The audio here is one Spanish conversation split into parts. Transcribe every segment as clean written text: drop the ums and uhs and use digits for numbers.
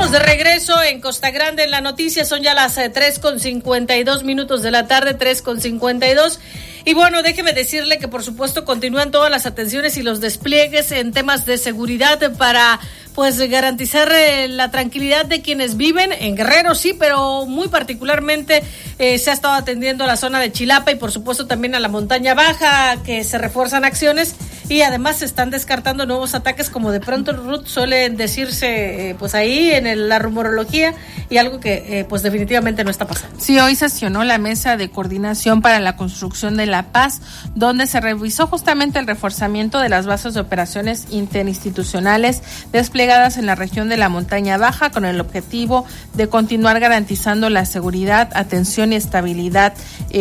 Estamos de regreso en Costa Grande en la noticia, son ya las 3:52 de la tarde, 3:52. Y bueno, déjeme decirle que por supuesto continúan todas las atenciones y los despliegues en temas de seguridad para pues garantizar la tranquilidad de quienes viven en Guerrero, sí, pero muy particularmente se ha estado atendiendo a la zona de Chilapa y por supuesto también a la montaña baja, que se refuerzan acciones y además se están descartando nuevos ataques, como de pronto, Ruth, suele decirse pues ahí en la rumorología, y algo que pues definitivamente no está pasando. Sí, hoy sesionó la mesa de coordinación para la construcción de la paz, donde se revisó justamente el reforzamiento de las bases de operaciones interinstitucionales desplegadas en la región de la montaña baja, con el objetivo de continuar garantizando la seguridad, atención y estabilidad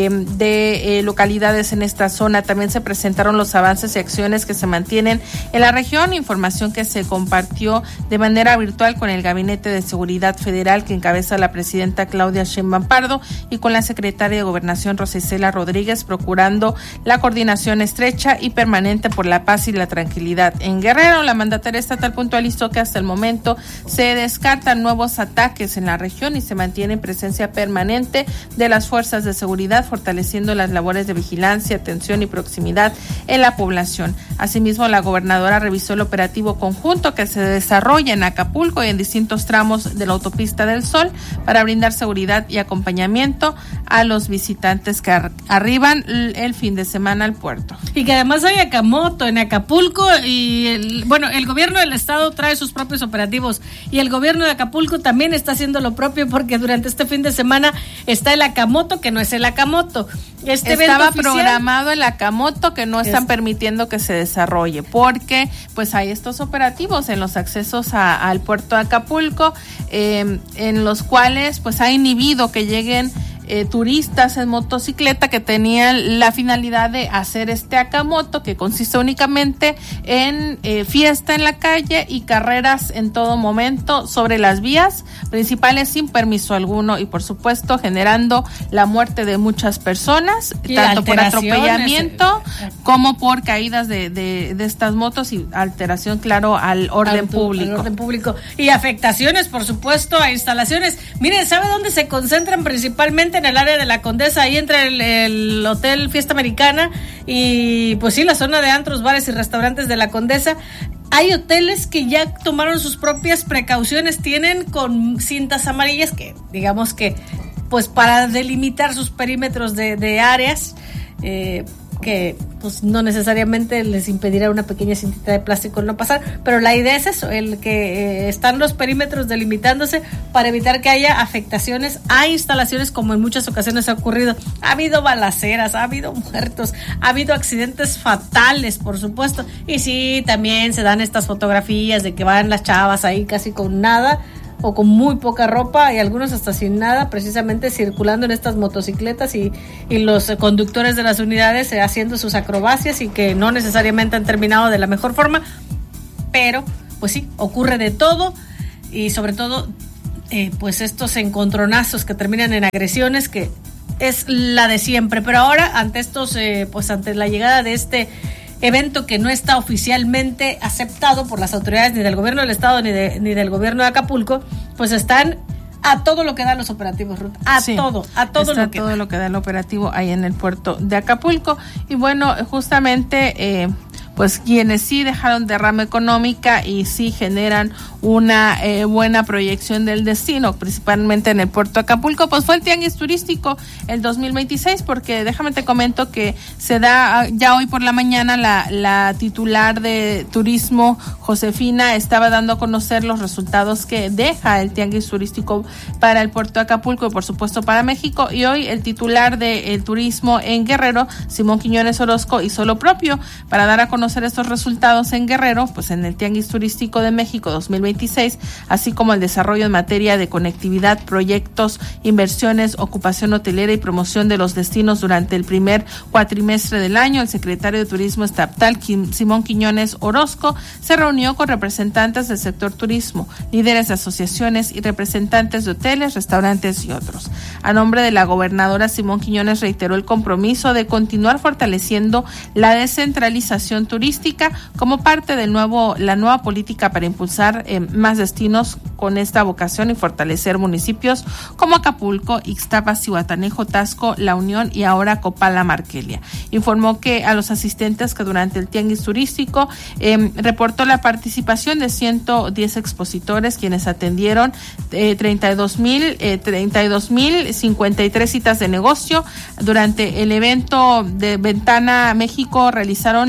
de localidades en esta zona. También se presentaron los avances y acciones que se mantienen en la región, información que se compartió de manera virtual con el Gabinete de Seguridad Federal que encabeza la presidenta Claudia Sheinbaum Pardo y con la secretaria de Gobernación Rosa Isela Rodríguez, procurando la coordinación estrecha y permanente por la paz y la tranquilidad en Guerrero. La mandataria estatal puntualizó que hasta el momento se descartan nuevos ataques en la región y se mantiene presencia permanente de las fuerzas de seguridad, fortaleciendo las labores de vigilancia, atención y proximidad en la población. Asimismo, la gobernadora revisó el operativo conjunto que se desarrolla en Acapulco y en distintos tramos de la Autopista del Sol para brindar seguridad y acompañamiento a los visitantes que arriban el fin de semana al puerto. Y que además hay acamoto en Acapulco y el gobierno del estado trae sus propios operativos y el gobierno de Acapulco también está haciendo lo propio, porque durante este fin de semana está el acamoto, que no es el acamoto. Estaba programado el acamoto, que no están permitiendo que se desarrolle, porque pues hay estos operativos en los accesos al puerto de Acapulco, en los cuales pues ha inhibido que lleguen turistas en motocicleta que tenían la finalidad de hacer este acamoto, que consiste únicamente en fiesta en la calle y carreras en todo momento sobre las vías principales sin permiso alguno, y por supuesto generando la muerte de muchas personas, tanto por atropellamiento como por caídas de estas motos y alteración, claro, al orden público. Y afectaciones, por supuesto, a instalaciones. Miren, ¿sabe dónde se concentran principalmente? En el área de la Condesa, ahí entre el Hotel Fiesta Americana y pues sí, la zona de antros, bares y restaurantes de la Condesa. Hay hoteles que ya tomaron sus propias precauciones, tienen con cintas amarillas que digamos que pues para delimitar sus perímetros de áreas, que pues no necesariamente les impedirá una pequeña cintita de plástico no pasar, pero la idea es eso, el que están los perímetros delimitándose para evitar que haya afectaciones a instalaciones, como en muchas ocasiones ha ocurrido. Ha habido balaceras, ha habido muertos, ha habido accidentes fatales, por supuesto, y sí, también se dan estas fotografías de que van las chavas ahí casi con nada o con muy poca ropa y algunos hasta sin nada, precisamente circulando en estas motocicletas y los conductores de las unidades haciendo sus acrobacias, y que no necesariamente han terminado de la mejor forma, pero pues sí, ocurre de todo, y sobre todo pues estos encontronazos que terminan en agresiones, que es la de siempre. Pero ahora ante estos pues ante la llegada de este evento que no está oficialmente aceptado por las autoridades ni del gobierno del estado ni del gobierno de Acapulco, pues están a todo lo que dan los operativos, Ruth, todo lo que da el operativo ahí en el puerto de Acapulco. Y bueno, justamente pues quienes sí dejaron derrama económica y sí generan una buena proyección del destino, principalmente en el puerto de Acapulco, pues fue el Tianguis Turístico el 2026, porque déjame te comento que se da ya hoy por la mañana la titular de turismo, Josefina, estaba dando a conocer los resultados que deja el Tianguis Turístico para el puerto de Acapulco y por supuesto para México, y hoy el titular del turismo en Guerrero, Simón Quiñones Orozco, hizo lo propio para dar a conocer estos resultados en Guerrero, pues en el Tianguis Turístico de México 2026, así como el desarrollo en materia de conectividad, proyectos, inversiones, ocupación hotelera y promoción de los destinos durante el primer cuatrimestre del año. El secretario de Turismo estatal, Simón Quiñones Orozco, se reunió con representantes del sector turismo, líderes de asociaciones y representantes de hoteles, restaurantes y otros. A nombre de la gobernadora, Simón Quiñones reiteró el compromiso de continuar fortaleciendo la descentralización turística como parte de la nueva política para impulsar más destinos con esta vocación y fortalecer municipios como Acapulco, Ixtapa, Zihuatanejo, Taxco, La Unión y ahora Copala, Marquelia. Informó que a los asistentes que durante el tianguis turístico reportó la participación de 110 expositores, quienes atendieron 32,053 citas de negocio. Durante el evento de Ventana México realizado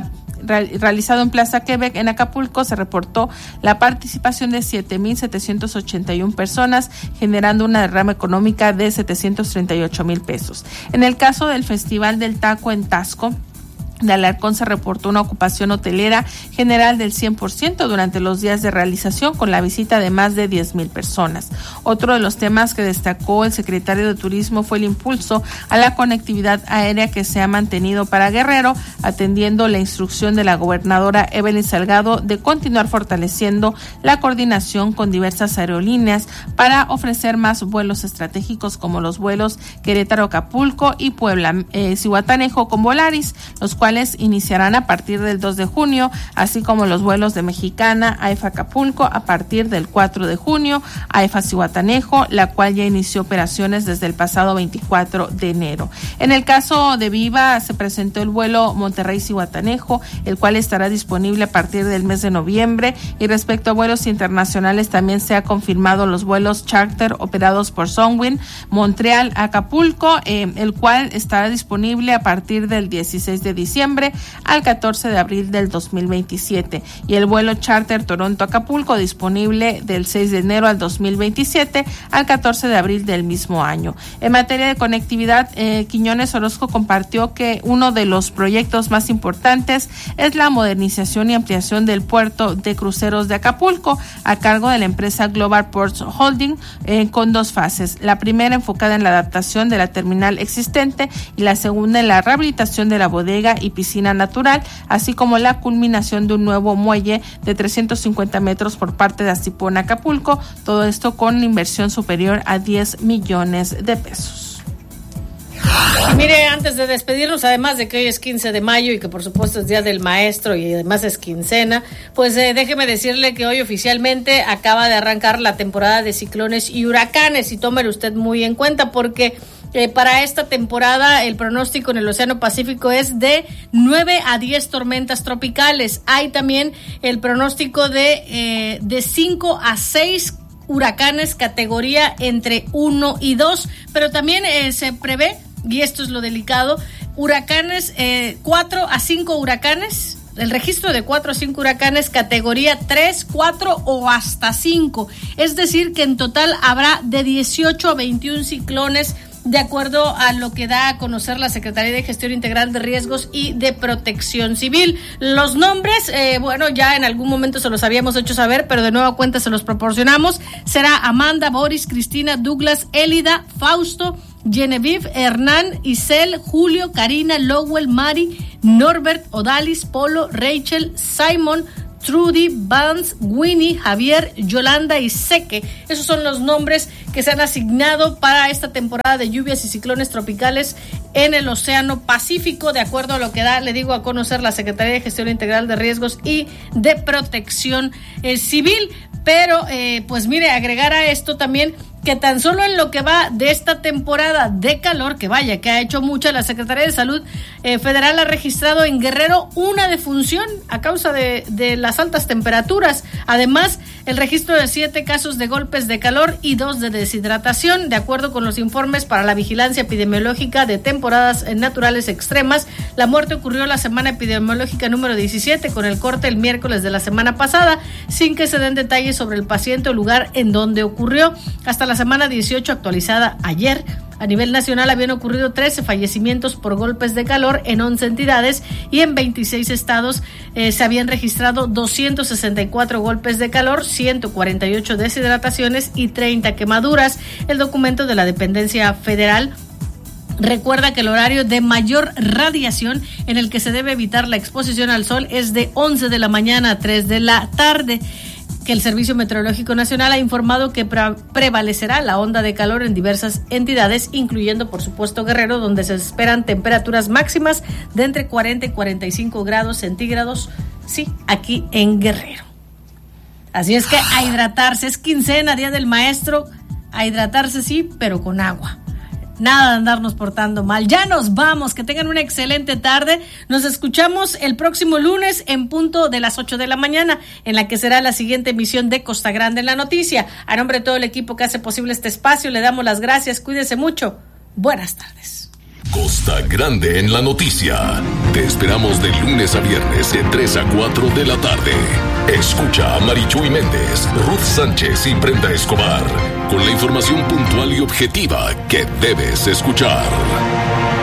en Plaza Quebec en Acapulco, se reportó la participación de 7,781 personas, generando una derrama económica de 738,000 pesos. En el caso del Festival del Taco en Taxco de Alarcón, se reportó una ocupación hotelera general del 100% durante los días de realización, con la visita de más de 10,000 personas. Otro de los temas que destacó el secretario de Turismo fue el impulso a la conectividad aérea que se ha mantenido para Guerrero, atendiendo la instrucción de la gobernadora Evelyn Salgado de continuar fortaleciendo la coordinación con diversas aerolíneas para ofrecer más vuelos estratégicos, como los vuelos Querétaro-Acapulco y Puebla-Zihuatanejo con Volaris, los cuales iniciarán a partir del 2 de junio, así como los vuelos de Mexicana a AIFA Acapulco a partir del 4 de junio, AIFA Zihuatanejo, la cual ya inició operaciones desde el pasado 24 de enero. En el caso de Viva, se presentó el vuelo Monterrey-Zihuatanejo, el cual estará disponible a partir del mes de noviembre, y respecto a vuelos internacionales también se ha confirmado los vuelos charter operados por Sunwing Montreal-Acapulco, el cual estará disponible a partir del 16 de diciembre al 14 de abril del 2027, y el vuelo charter Toronto-Acapulco disponible del 6 de enero al 2027 al 14 de abril del mismo año. En materia de conectividad, Quiñones Orozco compartió que uno de los proyectos más importantes es la modernización y ampliación del puerto de cruceros de Acapulco, a cargo de la empresa Global Ports Holding, con 2 fases. La primera enfocada en la adaptación de la terminal existente y la segunda en la rehabilitación de la bodega y piscina natural, así como la culminación de un nuevo muelle de 350 metros por parte de Astipón, Acapulco, todo esto con inversión superior a 10 millones de pesos. Mire, antes de despedirnos, además de que hoy es 15 de mayo y que por supuesto es Día del Maestro y además es quincena, pues déjeme decirle que hoy oficialmente acaba de arrancar la temporada de ciclones y huracanes, y tómelo usted muy en cuenta porque para esta temporada el pronóstico en el Océano Pacífico es de 9 a 10 tormentas tropicales. Hay también el pronóstico de 5 a 6 huracanes categoría entre 1 y 2, pero también se prevé, y esto es lo delicado, huracanes, 4 a 5 huracanes, el registro de 4 a 5 huracanes categoría 3, 4 o hasta 5. Es decir, que en total habrá de 18 a 21 ciclones, de acuerdo a lo que da a conocer la Secretaría de Gestión Integral de Riesgos y de Protección Civil. Los nombres, ya en algún momento se los habíamos hecho saber, pero de nueva cuenta se los proporcionamos. Será Amanda, Boris, Cristina, Douglas, Élida, Fausto, Genevieve, Hernán, Isel, Julio, Karina, Lowell, Mari, Norbert, Odalis, Polo, Rachel, Simon, Trudy, Vance, Winnie, Javier, Yolanda y Seque. Esos son los nombres que se han asignado para esta temporada de lluvias y ciclones tropicales en el Océano Pacífico, de acuerdo a lo que da, le digo, a conocer la Secretaría de Gestión Integral de Riesgos y de Protección Civil. Pero, pues mire, agregar a esto también que tan solo en lo que va de esta temporada de calor, que vaya, que ha hecho mucha, la Secretaría de Salud Federal ha registrado en Guerrero una defunción a causa de las altas temperaturas. Además, el registro de 7 casos de golpes de calor y 2 de deshidratación, de acuerdo con los informes para la vigilancia epidemiológica de temporadas naturales extremas. La muerte ocurrió la semana epidemiológica número 17, con el corte el miércoles de la semana pasada, sin que se den detalles sobre el paciente o lugar en donde ocurrió. Hasta la semana 18, actualizada ayer, a nivel nacional habían ocurrido 13 fallecimientos por golpes de calor en 11 entidades, y en 26 estados se habían registrado 264 golpes de calor, 148 deshidrataciones y 30 quemaduras. El documento de la dependencia federal recuerda que el horario de mayor radiación en el que se debe evitar la exposición al sol es de 11 de la mañana a 3 de la tarde. Que el Servicio Meteorológico Nacional ha informado que prevalecerá la onda de calor en diversas entidades, incluyendo por supuesto Guerrero, donde se esperan temperaturas máximas de entre 40 y 45 grados centígrados, sí, aquí en Guerrero. Así es que a hidratarse, es quincena, Día del Maestro, a hidratarse sí, pero con agua. Nada de andarnos portando mal. Ya nos vamos, que tengan una excelente tarde. Nos escuchamos el próximo lunes en punto de las 8 de la mañana, en la que será la siguiente emisión de Costa Grande en la Noticia. A nombre de todo el equipo que hace posible este espacio, le damos las gracias. Cuídese mucho. Buenas tardes. Costa Grande en la Noticia. Te esperamos de lunes a viernes de 3 a 4 de la tarde. Escucha a Marichuy Méndez, Ruth Sánchez y Brenda Escobar con la información puntual y objetiva que debes escuchar.